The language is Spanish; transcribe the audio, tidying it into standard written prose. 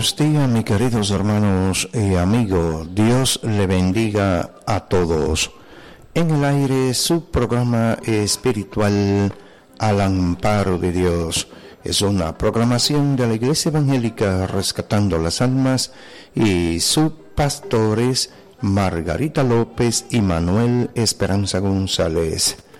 Buenos días, mis queridos hermanos y amigos. Dios le bendiga a todos. En el aire, su programa espiritual Al Amparo de Dios. Es una programación de la Iglesia Evangélica Rescatando las Almas y sus pastores Margarita López y Manuel Esperanza González.